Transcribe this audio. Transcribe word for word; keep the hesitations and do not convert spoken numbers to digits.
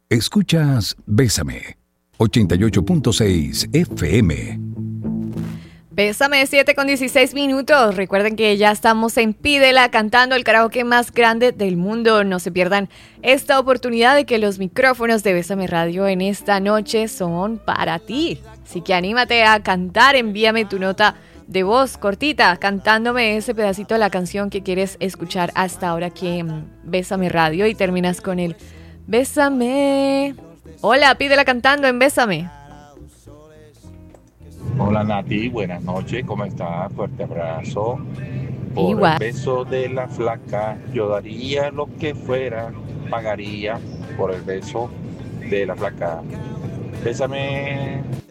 Escuchas Bésame, ochenta y ocho punto seis F M. Bésame, siete con dieciséis minutos. Recuerden que ya estamos en Pídela, cantando el karaoke más grande del mundo. No se pierdan esta oportunidad de que los micrófonos de Bésame Radio en esta noche son para ti. Así que anímate a cantar, envíame tu nota de voz cortita, cantándome ese pedacito de la canción que quieres escuchar hasta ahora aquí en Bésame Radio, y terminas con el Bésame. Hola, Pídela cantando en Bésame. Hola Nati, buenas noches, ¿cómo estás? Fuerte abrazo. Por Igual. el beso de la flaca, yo daría lo que fuera, pagaría por el beso de la flaca. Bésame.